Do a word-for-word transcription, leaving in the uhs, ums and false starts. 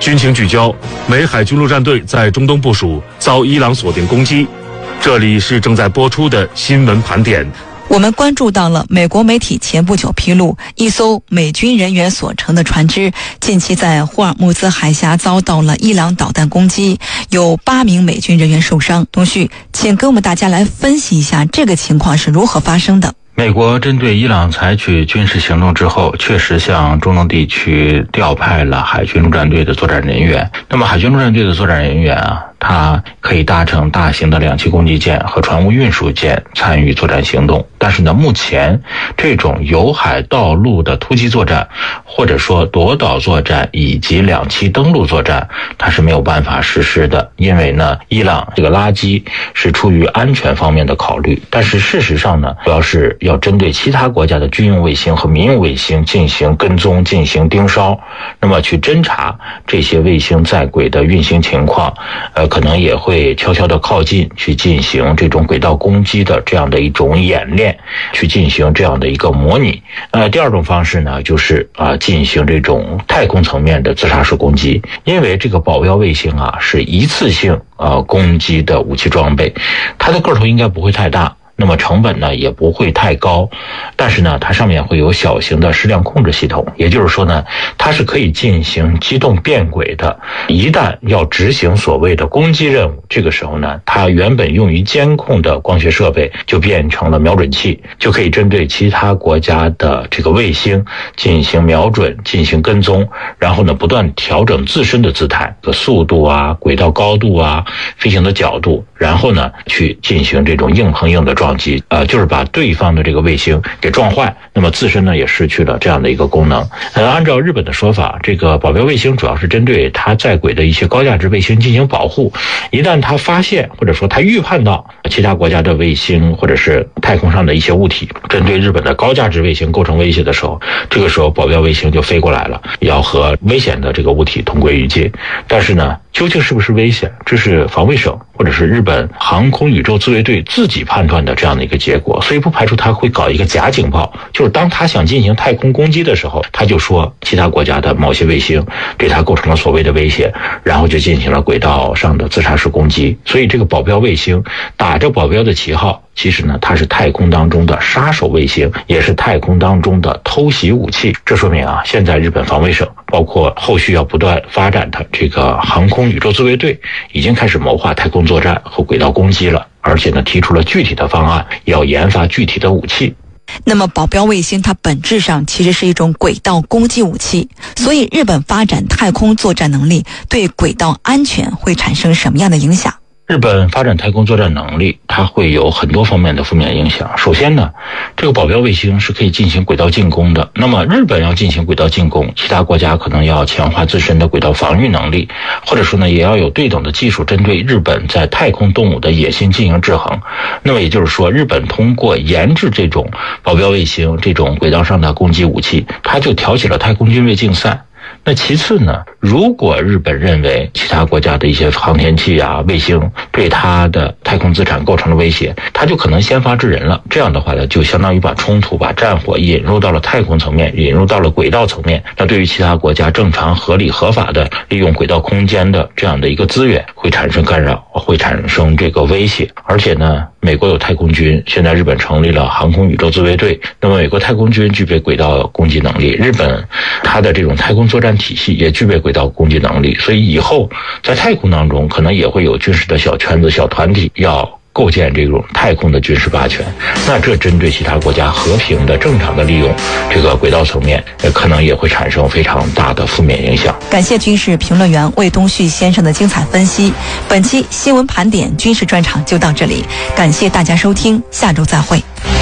军情聚焦：美海军陆战队在中东部署，遭伊朗锁定攻击。这里是正在播出的新闻盘点。 我们关注到了美国媒体前不久披露，一艘美军人员所乘的船只近期在霍尔木兹海峡遭到了伊朗导弹攻击，有八名美军人员受伤。东旭，请跟我们大家来分析一下这个情况是如何发生的。 美国针对伊朗采取军事行动之后，确实向中东地区调派了海军陆战队的作战人员。那么海军陆战队的作战人员啊，它可以搭乘大型的两栖攻击舰和船坞运输舰参与作战行动。但是呢，目前这种由海到陆的突击作战，或者说夺岛作战以及两栖登陆作战，它是没有办法实施的。因为呢，伊朗这个垃圾是出于安全方面的考虑，但是事实上呢，主要是要针对其他国家的军用卫星和民用卫星进行跟踪、进行盯梢，那么去侦查这些卫星在轨的运行情况，呃，可能也会悄悄地靠近，去进行这种轨道攻击的这样的一种演练，去进行这样的一个模拟。呃，第二种方式呢，就是啊、呃、进行这种太空层面的自杀式攻击，因为这个保镖卫星啊是一次性呃攻击的武器装备，它的个头应该不会太大。那么成本呢也不会太高，但是呢它上面会有小型的矢量控制系统，也就是说呢它是可以进行机动变轨的。一旦要执行所谓的攻击任务，这个时候呢它原本用于监控的光学设备就变成了瞄准器，就可以针对其他国家的这个卫星进行瞄准、进行跟踪，然后呢不断调整自身的姿态的速度啊、轨道高度啊、飞行的角度，然后呢去进行这种硬碰硬的撞击，呃，就是把对方的这个卫星给撞坏，那么自身呢也失去了这样的一个功能。呃，按照日本的说法，这个保镖卫星主要是针对它在轨的一些高价值卫星进行保护，一旦它发现或者说它预判到其他国家的卫星或者是太空上的一些物体针对日本的高价值卫星构成威胁的时候，这个时候保镖卫星就飞过来了，要和危险的这个物体同归于尽。但是呢，究竟是不是危险，这是防卫省或者是日本航空宇宙自卫队自己判断的这样的一个结果，所以不排除他会搞一个假警报，就是当他想进行太空攻击的时候，他就说其他国家的某些卫星对他构成了所谓的威胁，然后就进行了轨道上的自杀式攻击。所以这个保镖卫星打着保镖的旗号，其实呢它是太空当中的杀手卫星，也是太空当中的偷袭武器。这说明啊，现在日本防卫省包括后续要不断发展的这个航空宇宙自卫队已经开始谋划太空作战和轨道攻击了，而且呢提出了具体的方案，要研发具体的武器。 那么保镖卫星它本质上其实是一种轨道攻击武器，所以日本发展太空作战能力对轨道安全会产生什么样的影响？ 日本发展太空作战能力，它会有很多方面的负面影响。首先呢，这个保镖卫星是可以进行轨道进攻的。那么日本要进行轨道进攻，其他国家可能要强化自身的轨道防御能力，或者说呢，也要有对等的技术针对日本在太空动物的野心进行制衡。那么也就是说，日本通过研制这种保镖卫星、这种轨道上的攻击武器，它就挑起了太空军备竞赛。那其次呢，如果日本认为其他国家的一些航天器啊、卫星对它的太空资产构成了威胁，它就可能先发制人了。这样的话呢，就相当于把冲突、把战火引入到了太空层面，引入到了轨道层面。那对于其他国家正常、合理、合法的利用轨道空间的这样的一个资源，会产生干扰，会产生这个威胁。而且呢，美国有太空军，现在日本成立了航空宇宙自卫队。那么美国太空军具备轨道攻击能力，日本它的这种太空作战体系也具备轨道攻击能力，所以以后在太空当中可能也会有军事的小圈子、小团体要构建这种太空的军事霸权。那这针对其他国家和平的、正常的利用这个轨道层面，可能也会产生非常大的负面影响。 感谢军事评论员魏东旭先生的精彩分析。本期新闻盘点军事专场就到这里，感谢大家收听，下周再会。